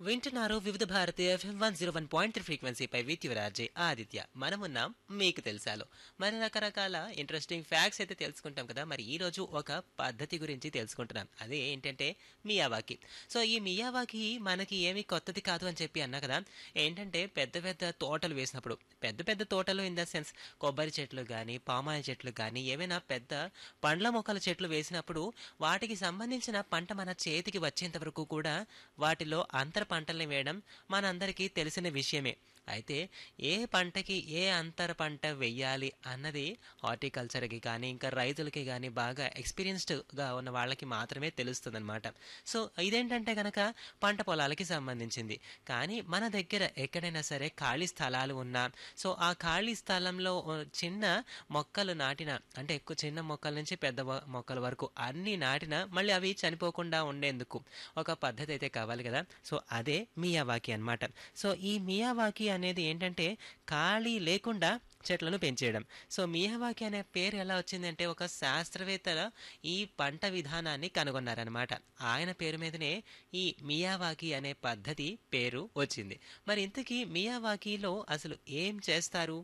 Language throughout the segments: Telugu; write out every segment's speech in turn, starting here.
వింటున్నారు వివిధ భారతి ఎఫ్ఎం 101.3 ఫ్రీక్వెన్సీపై విత్ యువరాజే ఆదిత్య. మనమున్నాం మీకు తెలుసాలో. మరి రకరకాల ఇంట్రెస్టింగ్ ఫ్యాక్ట్స్ అయితే తెలుసుకుంటాం కదా. మరి ఈ రోజు ఒక పద్ధతి గురించి తెలుసుకుంటున్నాం. అదే ఏంటంటే మియావాకి. సో ఈ మియావాకి మనకి ఏమీ కొత్తది కాదు అని చెప్పి అన్నా కదా. ఏంటంటే పెద్ద పెద్ద తోటలు వేసినప్పుడు, పెద్ద పెద్ద తోటలు ఇన్ ద సెన్స్ కొబ్బరి చెట్లు కానీ, పామాయిల్ చెట్లు కానీ, ఏవైనా పెద్ద పండ్ల మొక్కల చెట్లు వేసినప్పుడు వాటికి సంబంధించిన పంట మన చేతికి వచ్చేంత వరకు కూడా వాటిలో అంతర పంటల్ని వేయడం మనందరికీ తెలిసిన విషయమే. అయితే ఏ పంటకి ఏ అంతర పంట వెయ్యాలి అన్నది హార్టికల్చర్కి కానీ ఇంకా రైతులకి కానీ బాగా ఎక్స్పీరియన్స్డ్గా ఉన్న వాళ్ళకి మాత్రమే తెలుస్తుంది అనమాట. సో ఇదేంటంటే కనుక పంట పొలాలకి సంబంధించింది. కానీ మన దగ్గర ఎక్కడైనా సరే ఖాళీ స్థలాలు ఉన్నా, సో ఆ ఖాళీ స్థలంలో చిన్న మొక్కలు నాటిన, అంటే ఎక్కువ చిన్న మొక్కల నుంచి పెద్ద మొక్కల వరకు అన్నీ నాటిన మళ్ళీ అవి చనిపోకుండా ఉండేందుకు ఒక పద్ధతి అయితే కావాలి కదా. సో అదే మియావాకి అన్నమాట. సో ఈ మియావాకి అనేది ఏంటంటే ఖాళీ లేకుండా చెట్లను పెంచేయడం. సో మియావాకి అనే పేరు ఎలా వచ్చిందంటే ఒక శాస్త్రవేత్తల ఈ పంట విధానాన్ని కనుగొన్నారనమాట. ఆయన పేరు మీదనే ఈ మియావాకి అనే పద్ధతి పేరు వచ్చింది. మరి ఇంతకీ మియావాకిలో అసలు ఏం చేస్తారు?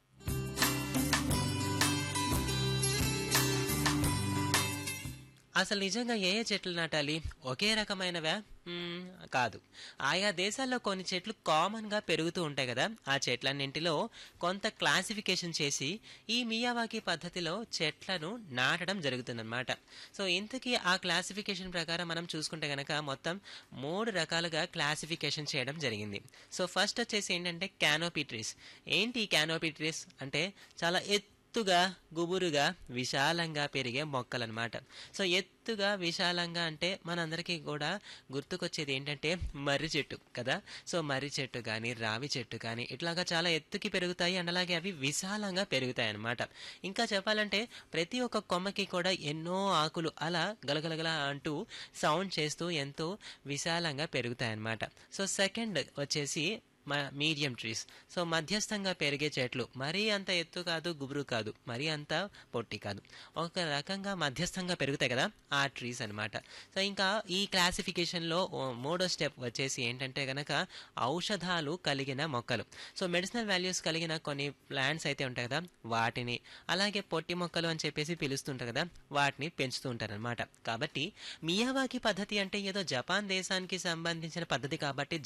అసలు నిజంగా ఏ ఏ చెట్లు నాటాలి? ఒకే రకమైనవా? కాదు. ఆయా దేశాల్లో కొన్ని చెట్లు కామన్గా పెరుగుతూ ఉంటాయి కదా. ఆ చెట్లన్నింటిలో కొంత క్లాసిఫికేషన్ చేసి ఈ మియావాకి పద్ధతిలో చెట్లను నాటడం జరుగుతుందన్నమాట. సో ఇంతకీ ఆ క్లాసిఫికేషన్ ప్రకారం మనం చూసుకుంటే కనుక మొత్తం 3 రకాలుగా క్లాసిఫికేషన్ చేయడం జరిగింది. సో ఫస్ట్ వచ్చేసి ఏంటంటే క్యానోపీ ట్రీస్. ఏంటి ఈ క్యానోపీ ట్రీస్ అంటే చాలా ఎత్తుగా, గుబురుగా, విశాలంగా పెరిగే మొక్కలన్నమాట. సో ఎత్తుగా, విశాలంగా అంటే మనందరికీ కూడా గుర్తుకొచ్చేది ఏంటంటే మర్రి చెట్టు కదా. సో మర్రి చెట్టు కానీ, రావి చెట్టు కానీ ఇట్లాగా చాలా ఎత్తుకి పెరుగుతాయి అండ్ అలాగే అవి విశాలంగా పెరుగుతాయి అన్నమాట. ఇంకా చెప్పాలంటే ప్రతి ఒక్క కొమ్మకి కూడా ఎన్నో ఆకులు అలా గలగలగల అంటూ సౌండ్ చేస్తూ ఎంతో విశాలంగా పెరుగుతాయి అన్నమాట. సో సెకండ్ వచ్చేసి మీడియం ట్రీస్. సో మధ్యస్థంగా పెరిగే చెట్లు, మరీ అంత ఎత్తు కాదు, గుబురు కాదు, మరీ అంత పొట్టి కాదు, ఒక రకంగా మధ్యస్థంగా పెరుగుతాయి కదా ఆ ట్రీస్ అనమాట. సో ఇంకా ఈ క్లాసిఫికేషన్లో మూడో స్టెప్ వచ్చేసి ఏంటంటే కనుక ఔషధాలు కలిగిన మొక్కలు. సో మెడిసినల్ వాల్యూస్ కలిగిన కొన్ని ప్లాంట్స్ అయితే ఉంటాయి కదా వాటిని, అలాగే పొట్టి మొక్కలు అని చెప్పేసి పిలుస్తుంటారు కదా వాటిని పెంచుతూ ఉంటారనమాట. కాబట్టి మియావాకి పద్ధతి అంటే ఏదో జపాన్ దేశానికి సంబంధించిన పద్ధతి కాబట్టి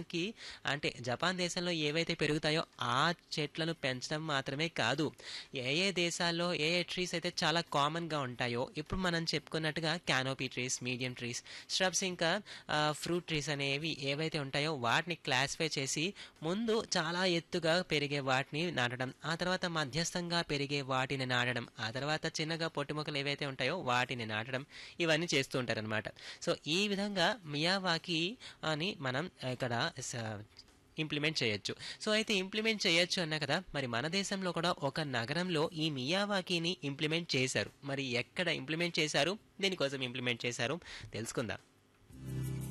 జపాన్ దేశంలో ఏవైతే పెరుగుతాయో ఆ చెట్లను పెంచడం మాత్రమే కాదు, ఏ ఏ దేశాల్లో ఏ ఏ ట్రీస్ అయితే చాలా కామన్గా ఉంటాయో ఇప్పుడు మనం చెప్పుకున్నట్టుగా క్యానోపీ ట్రీస్, మీడియం ట్రీస్, స్hrubs ఇంకా ఫ్రూట్ ట్రీస్ అనేవి ఏవైతే ఉంటాయో వాటిని క్లాసిఫై చేసి ముందు చాలా ఎత్తుగా పెరిగే వాటిని నాటడం, ఆ తర్వాత మధ్యస్థంగా పెరిగే వాటిని నాటడం, ఆ తర్వాత చిన్నగా పొట్టి మొక్కలు ఏవైతే ఉంటాయో వాటిని నాటడం, ఇవన్నీ చేస్తూ ఉంటారనమాట. సో ఈ విధంగా మియావాకి అని మనం ఇక్కడ ఇంప్లిమెంట్ చేయొచ్చు. సో అయితే ఇంప్లిమెంట్ చేయొచ్చు అన్నా కదా, మరి మన దేశంలో కూడా ఒక నగరంలో ఈ మియావాకిని ఇంప్లిమెంట్ చేశారు. మరి ఎక్కడ ఇంప్లిమెంట్ చేశారు, దేనికోసం ఇంప్లిమెంట్ చేశారు తెలుసుకుందాం.